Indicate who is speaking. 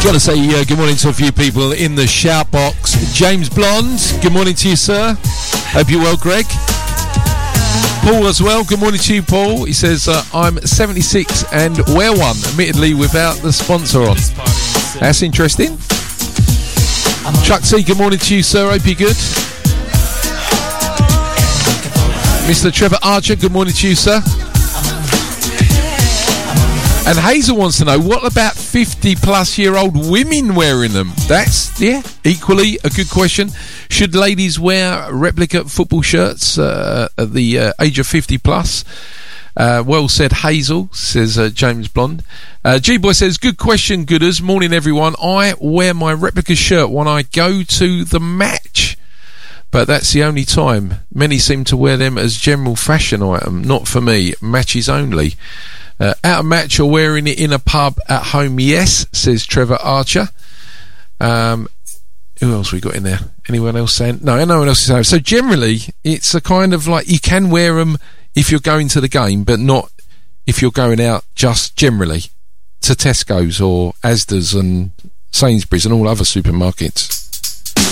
Speaker 1: Got to say good morning to a few people in the shout box. James Blonde, good morning to you, sir. Hope you're well, Greg. Paul as well, good morning to you, Paul. He says, I'm 76 and wear one, admittedly without the sponsor on. That's interesting. Chuck C, good morning to you, sir. Hope you're good. Mr. Trevor Archer, good morning to you, sir. And Hazel wants to know, what about 50-plus-year-old women wearing them? That's, equally a good question. Should ladies wear replica football shirts at the age of 50-plus? Well said, Hazel, says James Blonde. G-Boy says, good question, gooders. Morning, everyone. I wear my replica shirt when I go to the match, but that's the only time. Many seem to wear them as general fashion item. Not for me. Matches only. Out of match or wearing it in a pub at home, yes, says Trevor Archer. Who else we got in there? Anyone else saying? No, no one else is saying. So generally, it's a kind of like, you can wear them if you're going to the game, but not if you're going out just generally to Tesco's or Asda's and Sainsbury's and all other supermarkets.